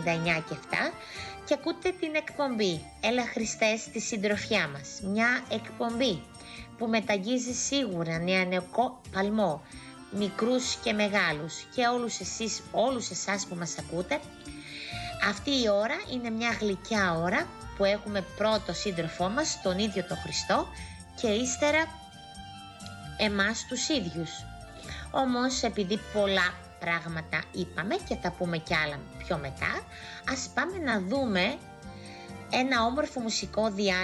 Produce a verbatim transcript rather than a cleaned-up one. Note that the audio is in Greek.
εβδομήντα εννιά και επτά και ακούτε την εκπομπή Έλα Χριστέ στη συντροφιά μας. Μια εκπομπή που μεταγγίζει σίγουρα νεανικό παλμό, μικρούς και μεγάλους και όλους εσείς, όλους εσάς που μας ακούτε. Αυτή η ώρα είναι μια γλυκιά ώρα που έχουμε πρώτο σύντροφό μας, τον ίδιο τον Χριστό, και ύστερα εμάς τους ίδιους. Όμως επειδή πολλά πράγματα είπαμε και θα πούμε κι άλλα πιο μετά, ας πάμε να δούμε ένα όμορφο μουσικό διάλειμμα